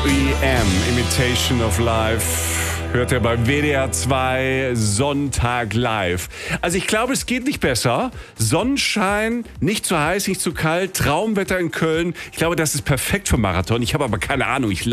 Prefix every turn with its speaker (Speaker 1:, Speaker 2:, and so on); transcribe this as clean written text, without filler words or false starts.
Speaker 1: R.E.M. Imitation of Life. Hört ihr bei WDR 2 Sonntag live. Also ich glaube, es geht nicht besser. Sonnenschein, nicht zu heiß, nicht zu kalt, Traumwetter in Köln. Ich glaube, das ist perfekt für Marathon. Ich habe aber keine Ahnung. Ich